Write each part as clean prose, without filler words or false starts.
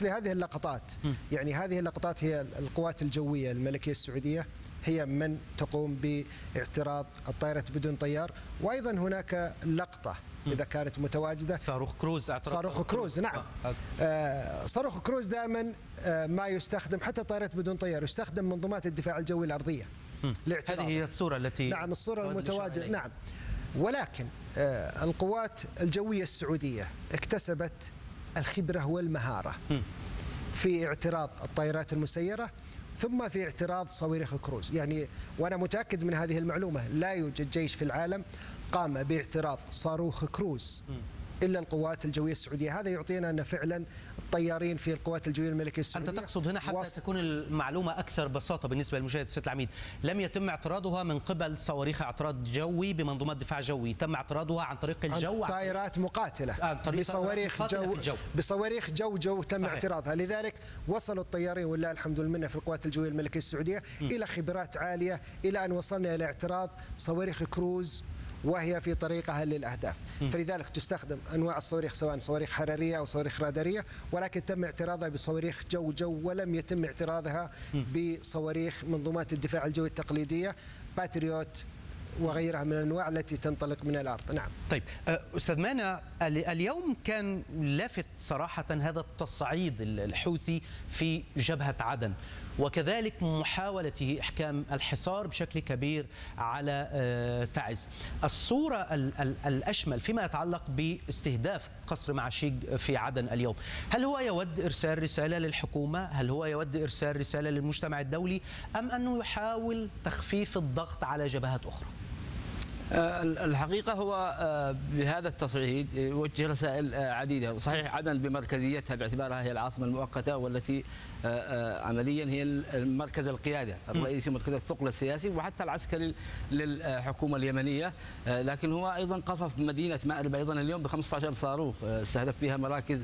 لي هذه اللقطات، يعني هذه اللقطات هي القوات الجوية الملكية السعودية هي من تقوم باعتراض الطائرة بدون طيار. وأيضا هناك لقطة إذا كانت متواجدة صاروخ كروز، صاروخ كروز. نعم. صاروخ كروز دائما ما يستخدم، حتى طائرة بدون طيار يستخدم منظومات الدفاع الجوي الأرضية لاعتراض. هذه هي الصورة التي نعم الصورة المتواجدة. نعم. ولكن القوات الجوية السعودية اكتسبت الخبرة والمهارة في اعتراض الطائرات المسيرة ثم في اعتراض صواريخ كروز. يعني وأنا متأكد من هذه المعلومة، لا يوجد جيش في العالم قام باعتراض صاروخ كروز إلا القوات الجوية السعودية. هذا يعطينا أن فعلا الطيارين في القوات الجوية الملكية السعودية. أنت تقصد هنا حتى تكون المعلومة أكثر بساطة بالنسبة للمشاهد سيد العميد، لم يتم اعتراضها من قبل صواريخ اعتراض جوي بمنظومات دفاع جوي، تم اعتراضها عن طريق الجو، طائرات مقاتلة بصواريخ جو تم اعتراضها. لذلك وصلوا الطيارين ولله الحمد والمنة في القوات الجوية الملكية السعودية إلى خبرات عالية، إلى أن وصلنا إلى اعتراض صواريخ كروز وهي في طريقها للأهداف. فلذلك تستخدم أنواع الصواريخ سواء صواريخ حرارية أو صواريخ رادارية، ولكن تم اعتراضها بصواريخ جو ولم يتم اعتراضها بصواريخ منظومات الدفاع الجوي التقليدية باتريوت وغيرها من الأنواع التي تنطلق من الأرض. نعم. طيب أستاذ مانع، اليوم كان لافت صراحة هذا التصعيد الحوثي في جبهة عدن، وكذلك محاولته إحكام الحصار بشكل كبير على تعز. الصورة الأشمل فيما يتعلق باستهداف قصر معشيق في عدن اليوم، هل هو يود إرسال رسالة للحكومة؟ هل هو يود إرسال رسالة للمجتمع الدولي؟ أم أنه يحاول تخفيف الضغط على جبهات أخرى؟ الحقيقة هو بهذا التصعيد يوجه رسائل عديدة. صحيح عدن بمركزيتها باعتبارها هي العاصمة المؤقتة والتي عمليا هي مركز القيادة الرئيسي، مركز الثقل السياسي وحتى العسكري للحكومة اليمنية، لكن هو أيضا قصف مدينة مأرب أيضا اليوم ب15 صاروخ استهدف فيها مراكز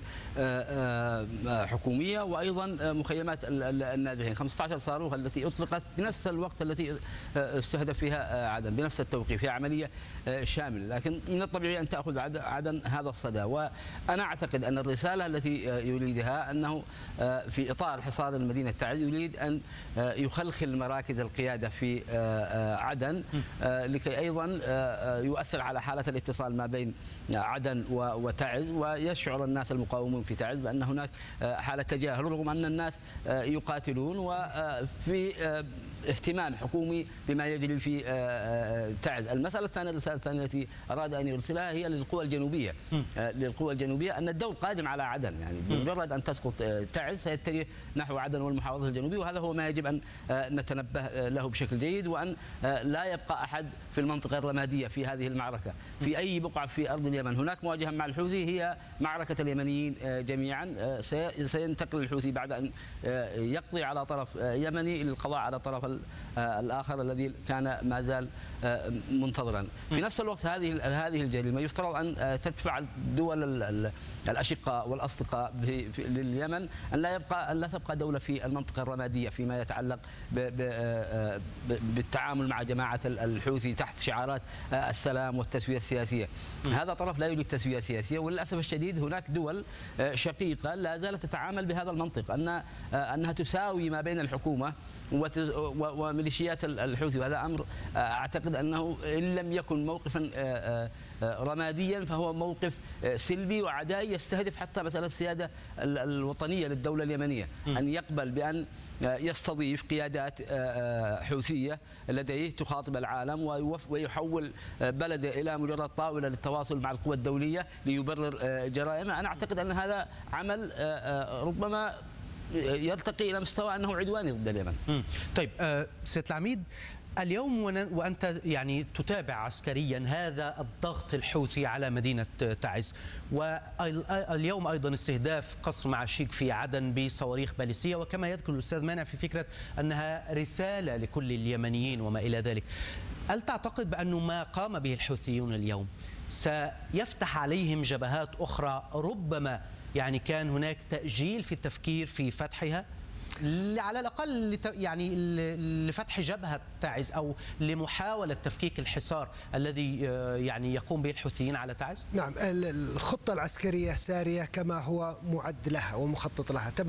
حكومية وأيضا مخيمات النازحين. 15 صاروخ التي أطلقت بنفس الوقت التي استهدف فيها عدن بنفس التوقيت، هي عملية شاملة، لكن من الطبيعي أن تأخذ عدن هذا الصدى. وأنا أعتقد أن الرسالة التي يريدها أنه في إطار حصار المدينة تعز يريد أن يخلخل مراكز القيادة في عدن لكي أيضا يؤثر على حالة الاتصال ما بين عدن وتعز، ويشعر الناس المقاومون في تعز بأن هناك حالة تجاهل رغم أن الناس يقاتلون، وفي اهتمام حكومي بما يجري في تعز. المسألة الثانية، الرسالة الثانية التي أراد أن يرسلها هي للقوى الجنوبية، للقوى الجنوبية أن الدور قادم على عدن، يعني بمجرد أن تسقط تعز سيتجه نحو عدن والمحافظة الجنوبية، وهذا هو ما يجب أن نتنبه له بشكل جيد، وأن لا يبقى أحد في المنطقة الرمادية في هذه المعركة في أي بقعة في أرض اليمن. هناك مواجهة مع الحوثي هي معركة اليمنيين جميعا، سينتقل الحوثي بعد أن يقضي على طرف يمني للقضاء على طرف الآخر الذي كان ما زال منتظرا. في نفس الوقت هذه الجريمة يفترض أن تدفع الدول الأشقاء والأصدقاء لليمن أن لا تبقى دولة في المنطقة الرمادية فيما يتعلق بالتعامل مع جماعة الحوثي تحت شعارات السلام والتسوية السياسية. هذا طرف لا يريد تسوية سياسية، وللأسف الشديد هناك دول شقيقة لا زالت تتعامل بهذا المنطق أنها تساوي ما بين الحكومة وميليشيات الحوثي، وهذا أمر أعتقد أنه إن لم يكن موقفا رماديا فهو موقف سلبي وعدائي يستهدف حتى مسألة السيادة الوطنية للدولة اليمنية، أن يقبل بأن يستضيف قيادات حوثية لديه تخاطب العالم ويحول بلده إلى مجرد طاولة للتواصل مع القوى الدولية ليبرر جرائمه. أنا أعتقد أن هذا عمل ربما يرتقي إلى مستوى أنه عدواني ضد اليمن. طيب سيد العميد، اليوم وأنت يعني تتابع عسكريا هذا الضغط الحوثي على مدينة تعز، واليوم أيضا استهداف قصر معشيق في عدن بصواريخ باليستية، وكما يذكر الأستاذ مانع في فكرة أنها رسالة لكل اليمنيين وما إلى ذلك، هل تعتقد بأنه ما قام به الحوثيون اليوم سيفتح عليهم جبهات أخرى ربما يعني كان هناك تأجيل في التفكير في فتحها، على الأقل يعني لفتح جبهة تعز أو لمحاولة تفكيك الحصار الذي يعني يقوم به الحوثيين على تعز؟ نعم، الخطة العسكرية سارية كما هو معد لها ومخطط لها.